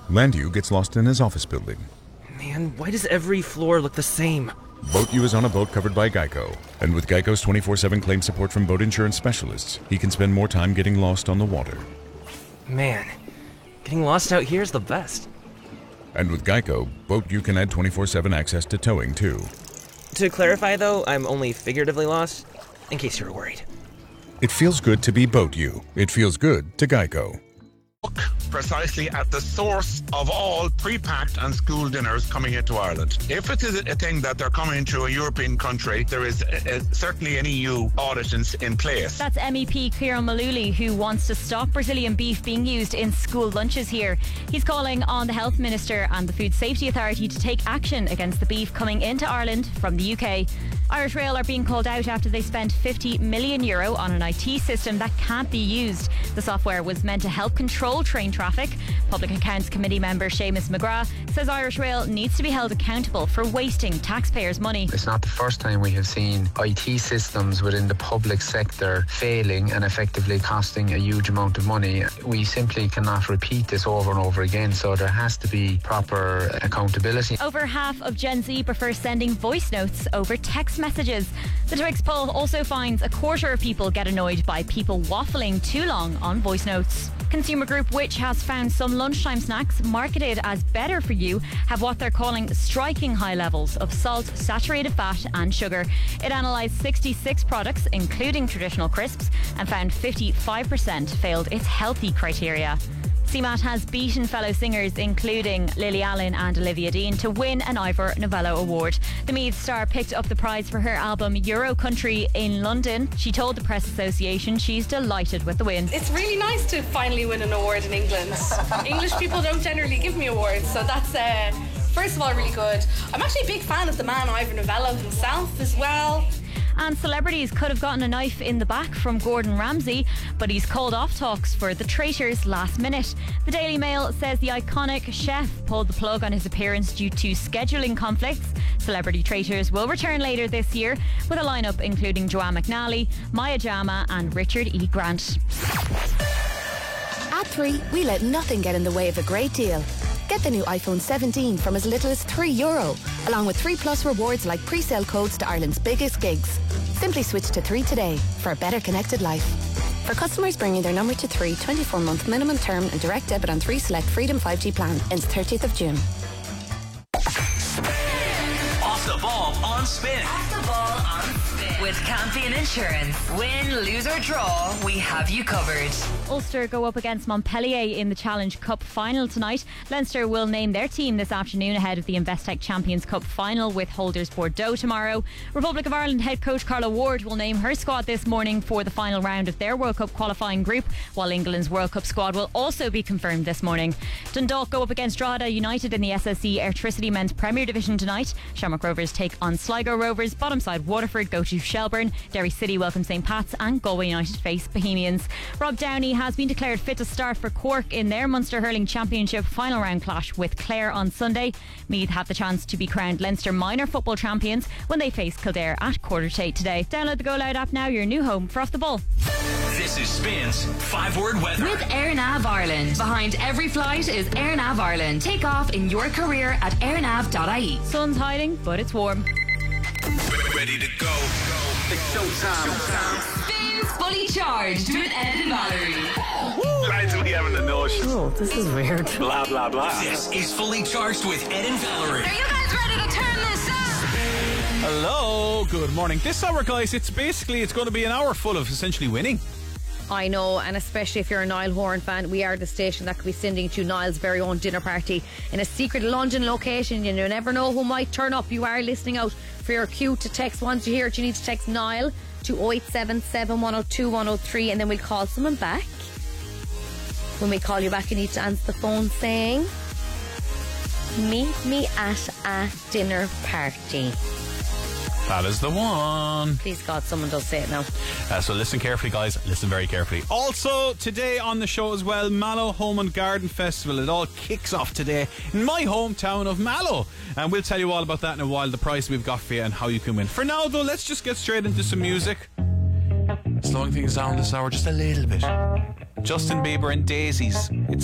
Landu gets lost in his office building. Man, why does every floor look the same? Boat U is on a boat covered by Geico. And with Geico's 24/7 claim support from boat insurance specialists, he can spend more time getting lost on the water. Man, getting lost out here is the best. And with Geico, Boat U can add 24/7 access to towing, too. To clarify, though, I'm only figuratively lost, in case you were worried. It feels good to be Boat U. It feels good to Geico. Look precisely at the source of all pre-packed and school dinners coming into Ireland. If it is a thing that they're coming into a European country, there is certainly an EU audit in place. That's MEP Ciarán Mullooly, who wants to stop Brazilian beef being used in school lunches here. He's calling on the Health Minister and the Food Safety Authority to take action against the beef coming into Ireland from the UK. Irish Rail are being called out after they spent €50 million on an IT system that can't be used. The software was meant to help control train traffic. Public Accounts Committee member Seamus McGrath says Irish Rail needs to be held accountable for wasting taxpayers' money. It's not the first time we have seen IT systems within the public sector failing and effectively costing a huge amount of money. We simply cannot repeat this over and over again, so there has to be proper accountability. Over half of Gen Z prefer sending voice notes over text messages. The Twix poll also finds a quarter of people get annoyed by people waffling too long on voice notes. Consumer group Which has found some lunchtime snacks marketed as better for you have what they're calling striking high levels of salt, saturated fat and sugar. It analysed 66 products, including traditional crisps, and found 55% failed its healthy criteria. CMAT has beaten fellow singers including Lily Allen and Olivia Dean to win an Ivor Novello Award. The Meath star picked up the prize for her album Euro Country in London. She told the Press Association she's delighted with the win. It's really nice to finally win an award in England. English people don't generally give me awards, so that's first of all really good. I'm actually a big fan of the man Ivor Novello himself as well. And celebrities could have gotten a knife in the back from Gordon Ramsay, but he's called off talks for The Traitors last minute. The Daily Mail says the iconic chef pulled the plug on his appearance due to scheduling conflicts. Celebrity Traitors will return later this year with a lineup including Joanne McNally, Maya Jama and Richard E. Grant. At 3, we let nothing get in the way of a great deal. Get the new iPhone 17 from as little as €3, along with 3 Plus rewards like pre-sale codes to Ireland's biggest gigs. Simply switch to 3 today for a better connected life. For customers bringing their number to 3, 24-month minimum term and direct debit on 3 select Freedom 5G plan ends 30th of June. Off the ball on spin. Off the ball on spin. With Campion Insurance. Win, lose or draw, we have you covered. Ulster go up against Montpellier in the Challenge Cup final tonight. Leinster will name their team this afternoon ahead of the Investec Champions Cup final with holders Bordeaux tomorrow. Republic of Ireland head coach Carla Ward will name her squad this morning for the final round of their World Cup qualifying group, while England's World Cup squad will also be confirmed this morning. Dundalk go up against Drogheda United in the SSE Airtricity Men's Premier Division tonight. Shamrock Rovers take on Sligo Rovers. Bottom side Waterford go to Shelbourne. Derry City welcome St Pat's and Galway United face Bohemians. Rob Downey has been declared fit to start for Cork in their Munster Hurling Championship final round clash with Clare on Sunday. Meath have the chance to be crowned Leinster minor football champions when they face Kildare at Quartertate today. Download the Go Loud app now, your new home for Off the Ball. This is Spins 5-word weather. With AirNav Ireland. Behind every flight is AirNav Ireland. Take off in your career at airnav.ie. Sun's hiding, but it's warm. Ready to go. It's showtime. Spins fully charged with Ed and Valerie. Lads, we having a notion. Oh, this is weird. Blah, blah, blah. This is Fully Charged with Ed and Valerie. Are you guys ready to turn this up? Hello, good morning. This hour, guys, it's going to be an hour full of essentially winning. I know, and especially if you're a Niall Horan fan, we are the station that could be sending to Niall's very own dinner party in a secret London location. You never know who might turn up. You are listening out for your cue to text. Once you hear it, you need to text Niall to 0877 102 103, and then we'll call someone back. When we call you back, you need to answer the phone saying, meet me at a dinner party. That is the one. Please God, someone does say it now. So listen carefully, guys. Listen very carefully. Also, today on the show as well, Mallow Home and Garden Festival. It all kicks off today in my hometown of Mallow. And we'll tell you all about that in a while, the price we've got for you and how you can win. For now, though, let's just get straight into some music. Slowing things down this hour just a little bit. Justin Bieber and Daisies. It's